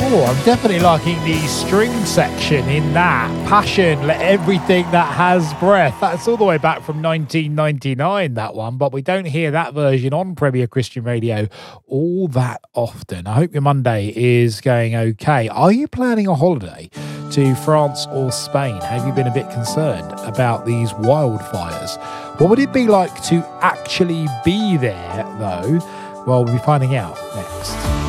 Oh, I'm definitely liking the string section in that. Passion, let everything that has breath. That's all the way back from 1999, that one, but we don't hear that version on Premier Christian Radio all that often. I hope your Monday is going okay. Are you planning a holiday to France or Spain? Have you been a bit concerned about these wildfires? What would it be like to actually be there, though? Well, we'll be finding out next.